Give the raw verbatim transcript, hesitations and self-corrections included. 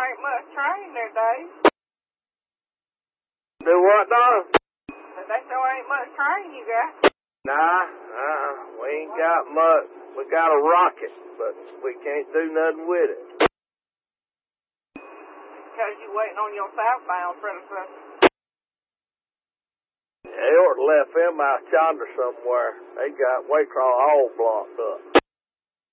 ain't much train there, Dave. Do what, Donna? But they sure ain't much train you got. Nah, uh, we ain't got much. We got a rocket, but we can't do nothing with it. Because you waiting on your southbound predecessor. They ought to left them out yonder somewhere. They got Waycross all blocked up.